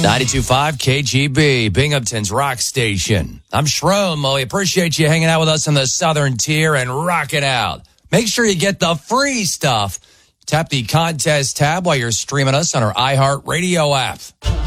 92.5 KGB, Binghamton's rock station. I'm Shroom. We appreciate you hanging out with us in the Southern Tier and rocking out. Make sure you get the free stuff. Tap the contest tab while you're streaming us on our iHeartRadio app.